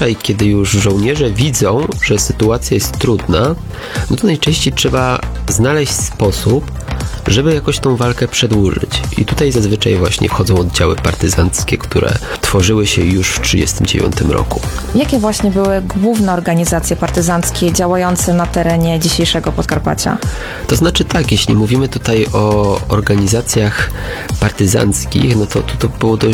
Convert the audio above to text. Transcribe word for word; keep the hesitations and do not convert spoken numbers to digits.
zazwyczaj, kiedy już żołnierze widzą, że sytuacja jest trudna, no to najczęściej trzeba znaleźć sposób, żeby jakoś tą walkę przedłużyć. I tutaj zazwyczaj właśnie wchodzą oddziały partyzanckie, które tworzyły się już w tysiąc dziewięćset trzydziestym dziewiątym roku. Jakie właśnie były główne organizacje partyzanckie działające na terenie dzisiejszego Podkarpacia? To znaczy tak, jeśli mówimy tutaj o organizacjach partyzanckich, no to, to, to było dość